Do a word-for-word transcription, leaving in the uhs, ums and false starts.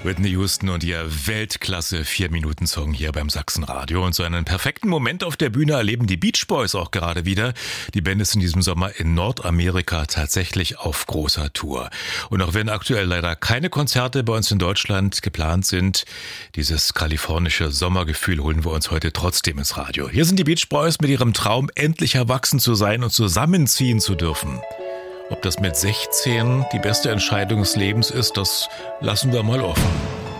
Whitney Houston und ihr Weltklasse-vier-Minuten-Song hier beim Sachsenradio. Und so einen perfekten Moment auf der Bühne erleben die Beach Boys auch gerade wieder. Die Band ist in diesem Sommer in Nordamerika tatsächlich auf großer Tour. Und auch wenn aktuell leider keine Konzerte bei uns in Deutschland geplant sind, dieses kalifornische Sommergefühl holen wir uns heute trotzdem ins Radio. Hier sind die Beach Boys mit ihrem Traum, endlich erwachsen zu sein und zusammenziehen zu dürfen. Ob das mit sechzehn die beste Entscheidung des Lebens ist, das lassen wir mal offen.